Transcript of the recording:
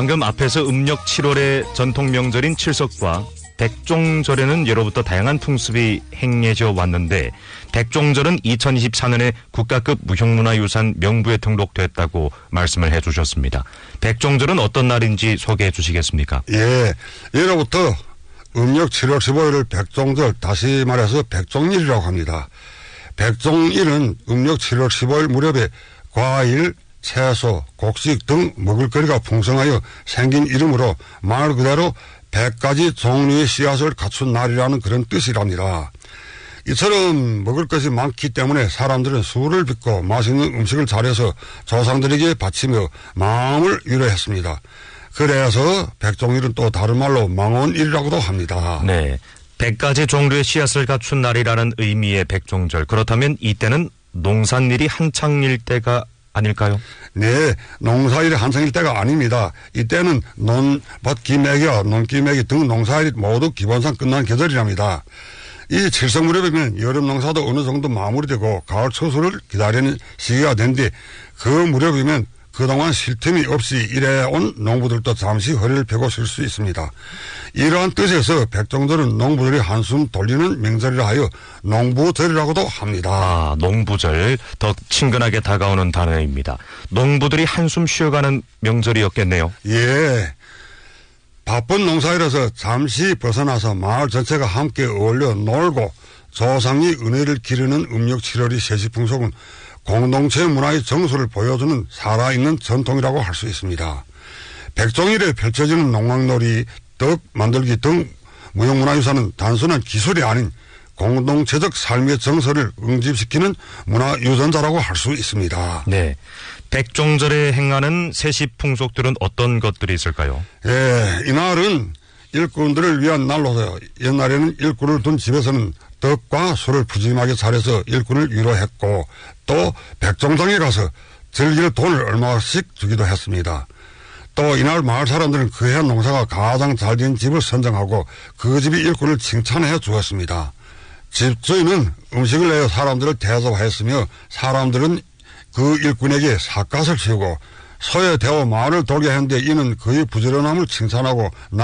방금 앞에서 음력 7월의 전통 명절인 칠석과 백종절에는 예로부터 다양한 풍습이 행해져 왔는데 백종절은 2024년에 국가급 무형문화유산 명부에 등록됐다고 말씀을 해주셨습니다. 백종절은 어떤 날인지 소개해 주시겠습니까? 예, 예로부터 음력 7월 15일을 백종절, 다시 말해서 백종일이라고 합니다. 백종일은 음력 7월 15일 무렵에 과일, 채소, 곡식 등 먹을거리가 풍성하여 생긴 이름으로 말 그대로 100가지 종류의 씨앗을 갖춘 날이라는 그런 뜻이랍니다. 이처럼 먹을 것이 많기 때문에 사람들은 수를 빚고 맛있는 음식을 차려서 조상들에게 바치며 마음을 위로했습니다. 그래서 백종일은 또 다른 말로 망원일이라고도 합니다. 네, 100가지 종류의 씨앗을 갖춘 날이라는 의미의 백종절. 그렇다면 이때는 농산일이 한창일 때가 아닐까요? 네, 농사일이 한창일 때가 아닙니다. 이때는 논밭 기매기와 논기매기 등 농사일이 모두 기본상 끝난 계절이랍니다. 이 칠석 무렵이면 여름 농사도 어느 정도 마무리되고 가을 추수를 기다리는 시기가 된 뒤 그 무렵이면 그동안 쉴 틈이 없이 일해온 농부들도 잠시 허리를 펴고 쉴 수 있습니다. 이러한 뜻에서 백종절은 농부들이 한숨 돌리는 명절이라 하여 농부절이라고도 합니다. 아, 농부절. 더 친근하게 다가오는 단어입니다. 농부들이 한숨 쉬어가는 명절이었겠네요. 예. 바쁜 농사일에서 잠시 벗어나서 마을 전체가 함께 어울려 놀고 조상의 은혜를 기르는 음력 7월의 세시풍속은 공동체 문화의 정수를 보여주는 살아있는 전통이라고 할 수 있습니다. 백종일에 펼쳐지는 농악놀이, 떡 만들기 등 무형문화유산은 단순한 기술이 아닌 공동체적 삶의 정서를 응집시키는 문화유전자라고 할 수 있습니다. 네, 백종절에 행하는 세시풍속들은 어떤 것들이 있을까요? 예, 이날은 일꾼들을 위한 날로서 옛날에는 일꾼을 둔 집에서는 떡과 술을 푸짐하게 차려서 일꾼을 위로했고 또 백종장에 가서 즐길 돈을 얼마씩 주기도 했습니다. 또 이날 마을 사람들은 그해 농사가 가장 잘 된 집을 선정하고 그 집이 일꾼을 칭찬해 주었습니다. 집주인은 음식을 내어 사람들을 대접하였으며 사람들은 그 일꾼에게 삿갓을 치우고 소에 대어 마을을 돌게 했는데 이는 그의 부지런함을 칭찬하고